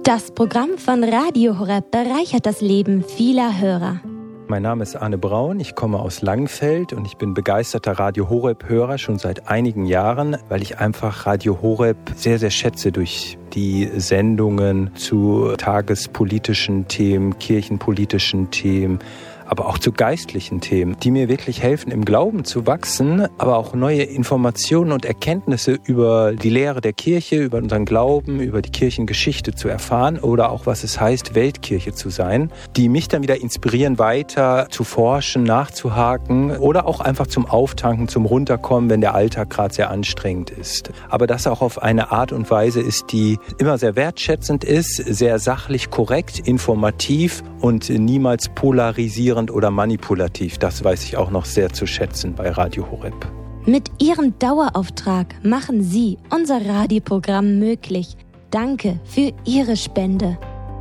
Das Programm von Radio Horeb bereichert das Leben vieler Hörer. Mein Name ist Arne Braun, ich komme aus Langenfeld und ich bin begeisterter Radio Horeb-Hörer schon seit einigen Jahren, weil ich einfach Radio Horeb sehr, sehr schätze durch die Sendungen zu tagespolitischen Themen, kirchenpolitischen Themen, aber auch zu geistlichen Themen, die mir wirklich helfen, im Glauben zu wachsen, aber auch neue Informationen und Erkenntnisse über die Lehre der Kirche, über unseren Glauben, über die Kirchengeschichte zu erfahren oder auch, was es heißt, Weltkirche zu sein, die mich dann wieder inspirieren, weiter zu forschen, nachzuhaken oder auch einfach zum Auftanken, zum Runterkommen, wenn der Alltag gerade sehr anstrengend ist. Aber das auch auf eine Art und Weise ist, die immer sehr wertschätzend ist, sehr sachlich korrekt, informativ und niemals polarisierend oder manipulativ. Das weiß ich auch noch sehr zu schätzen bei Radio Horeb. Mit Ihrem Dauerauftrag machen Sie unser Radioprogramm möglich. Danke für Ihre Spende.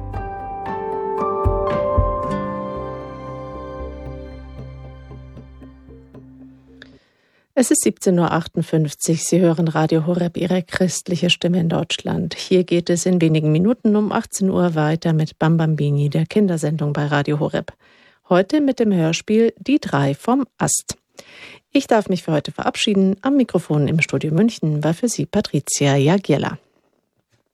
Es ist 17:58 Uhr. Sie hören Radio Horeb, Ihre christliche Stimme in Deutschland. Hier geht es in wenigen Minuten um 18 Uhr weiter mit Bambambini, der Kindersendung bei Radio Horeb. Heute mit dem Hörspiel Die 3 vom Ast. Ich darf mich für heute verabschieden. Am Mikrofon im Studio München war für Sie Patricia Jagiela.